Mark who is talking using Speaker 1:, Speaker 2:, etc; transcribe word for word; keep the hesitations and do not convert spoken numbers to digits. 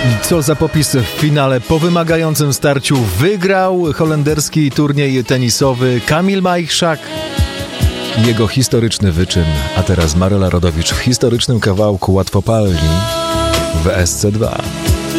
Speaker 1: Co za popis w finale. Po wymagającym starciu wygrał holenderski turniej tenisowy Kamil Majchrzak. Jego historyczny wyczyn. A teraz Maryla Rodowicz w historycznym kawałku Łatwopalni w S C dwa.